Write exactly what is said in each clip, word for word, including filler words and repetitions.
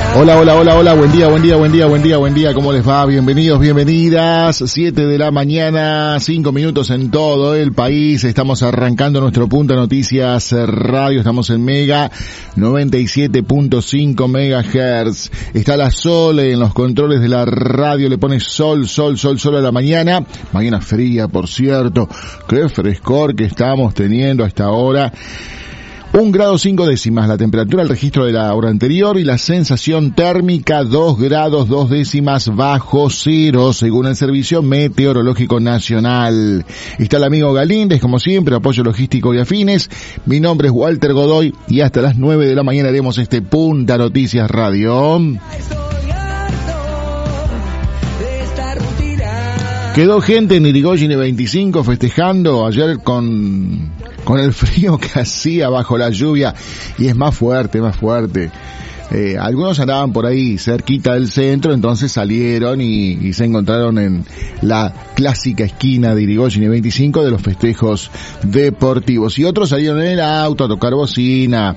Hola, hola, hola, hola, buen día, buen día, buen día, buen día, buen día, ¿cómo les va? Bienvenidos, bienvenidas, siete de la mañana, cinco minutos en todo el país, estamos arrancando nuestro Punta Noticias Radio, estamos en Mega noventa y siete punto cinco megahertz, está la Sol en los controles de la radio, le pone sol, sol, sol, sol a la mañana, mañana fría, por cierto, qué frescor que estamos teniendo a esta hora. Un grado cinco décimas la temperatura al registro de la hora anterior y la sensación térmica dos grados dos décimas bajo cero según el Servicio Meteorológico Nacional. Está el amigo Galíndez, como siempre, apoyo logístico y afines. Mi nombre es Walter Godoy y hasta las nueve de la mañana haremos este Punta Noticias Radio. Quedó gente en Irigoyen veinticinco festejando ayer con, con el frío que hacía bajo la lluvia y es más fuerte, más fuerte. Eh, algunos andaban por ahí cerquita del centro, entonces salieron y, y se encontraron en la clásica esquina de Irigoyen veinticinco de los festejos deportivos. Y otros salieron en el auto a tocar bocina,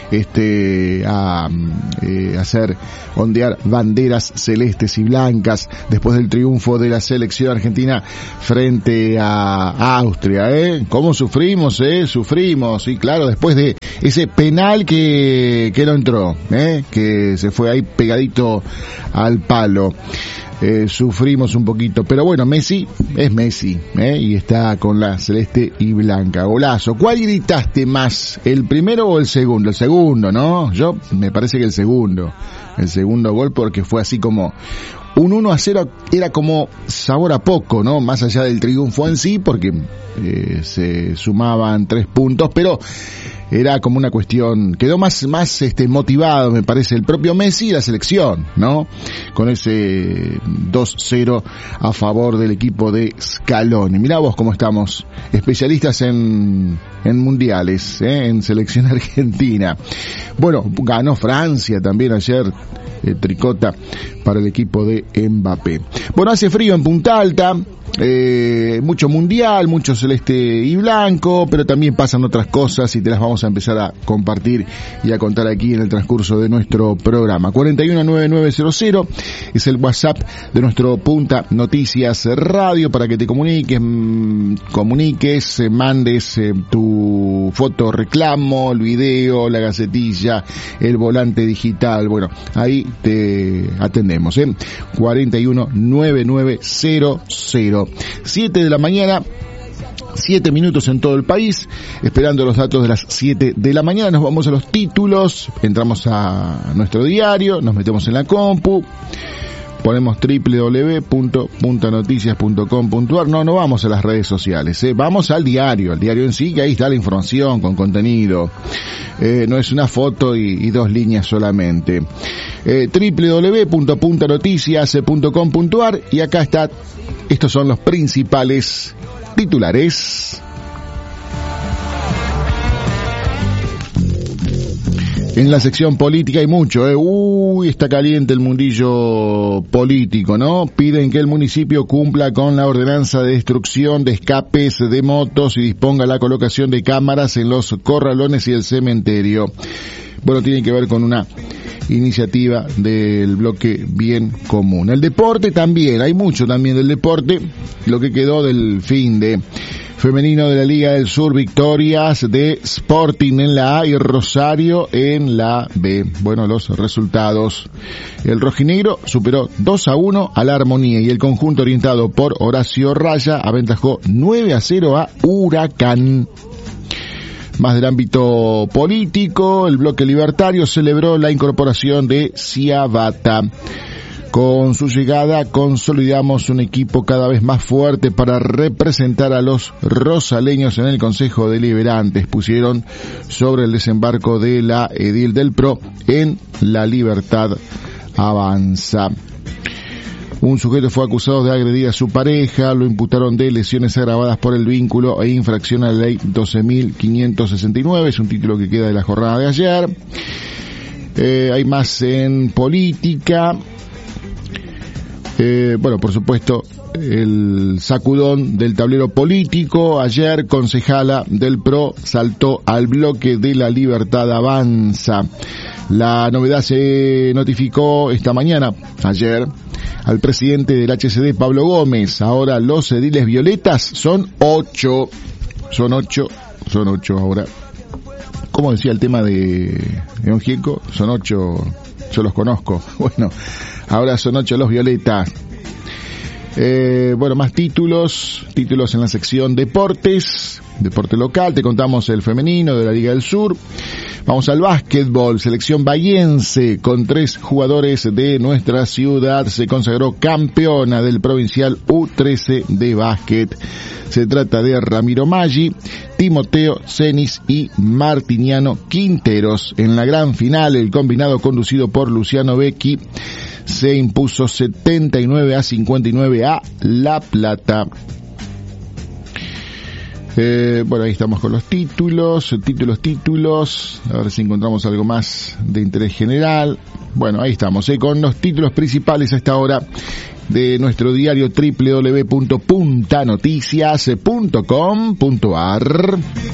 este, a eh, hacer ondear banderas celestes y blancas después del triunfo de la selección argentina frente a Austria, ¿eh? ¿Cómo sufrimos, eh? Sufrimos, y claro, después de ese penal que, que no entró, ¿eh? Que se fue ahí pegadito al palo. Eh, sufrimos un poquito, pero bueno, Messi es Messi, ¿eh? Y está con la celeste y blanca. Golazo. ¿Cuál gritaste más? ¿El primero o el segundo? El segundo, ¿no? Yo me parece que el segundo. El segundo gol, porque fue así como un uno a cero, era como sabor a poco, ¿no? Más allá del triunfo en sí, porque eh, se sumaban tres puntos, pero era como una cuestión, quedó más, más este motivado, me parece, el propio Messi y la selección, ¿no? Con ese dos cero a favor del equipo de Scaloni. Mirá vos cómo estamos, especialistas en, en mundiales, ¿eh? En selección argentina. Bueno, ganó Francia también ayer, eh, tricota para el equipo de Mbappé. Bueno, hace frío en Punta Alta, eh, mucho mundial, mucho celeste y blanco, pero también pasan otras cosas y te las vamos a empezar a compartir y a contar aquí en el transcurso de nuestro programa. cuatro uno nueve nueve cero cero es el WhatsApp de nuestro Punta Noticias Radio para que te comuniques, mmm, comuniques, eh, mandes eh, tu foto reclamo, el video, la gacetilla, el volante digital. Bueno, ahí te atendemos, ¿eh? cuatro uno nueve nueve cero cero. siete de la mañana, siete minutos en todo el país, esperando los datos de las siete de la mañana. Nos vamos a los títulos, entramos a nuestro diario, nos metemos en la compu, ponemos doble u doble u doble u punto punta noticias punto com punto a r. No, no vamos a las redes sociales, ¿eh? Vamos al diario, al diario en sí, que ahí está la información con contenido. Eh, no es una foto y, y dos líneas solamente. Eh, doble u doble u doble u punto punta noticias punto com punto a r, y acá está, estos son los principales titulares. En la sección política hay mucho, ¿eh? Uy, está caliente el mundillo político, ¿no? Piden que el municipio cumpla con la ordenanza de destrucción de escapes de motos y disponga la colocación de cámaras en los corralones y el cementerio. Bueno, tiene que ver con una iniciativa del bloque Bien Común. El deporte también, hay mucho también del deporte, lo que quedó del fin de femenino de la Liga del Sur, victorias de Sporting en la A y Rosario en la B. Bueno, los resultados. El rojinegro superó dos a uno a la Armonía y el conjunto orientado por Horacio Raya aventajó nueve a cero a Huracán. Más del ámbito político, el bloque libertario celebró la incorporación de Ciabata. Con su llegada consolidamos un equipo cada vez más fuerte para representar a los rosaleños en el Consejo Deliberante. Pusieron sobre el desembarco de la edil del P R O en La Libertad Avanza. Un sujeto fue acusado de agredir a su pareja, lo imputaron de lesiones agravadas por el vínculo e infracción a la ley doce mil quinientos sesenta y nueve, es un título que queda de la jornada de ayer. Eh, hay más en política. Eh, bueno, por supuesto, el sacudón del tablero político. Ayer, concejala del P R O saltó al bloque de La Libertad Avanza. La novedad se notificó esta mañana, ayer, al presidente del H C D, Pablo Gómez. Ahora los ediles violetas son ocho. Son ocho, son ocho ahora. Como decía el tema de León Gieco, son ocho, yo los conozco. Bueno, ahora son ocho los violetas. Eh, bueno, más títulos, títulos en la sección deportes, deporte local. Te contamos el femenino de la Liga del Sur. Vamos al básquetbol, selección bahiense con tres jugadores de nuestra ciudad se consagró campeona del provincial U trece de básquet. Se trata de Ramiro Maggi, Timoteo Cenis y Martiniano Quinteros. En la gran final, el combinado conducido por Luciano Becchi se impuso setenta y nueve a cincuenta y nueve a La Plata. Eh, bueno, ahí estamos con los títulos, títulos, títulos. A ver si encontramos algo más de interés general. Bueno, ahí estamos, eh, con los títulos principales a esta hora de nuestro diario doble u doble u doble u punto punta noticias punto com punto a r.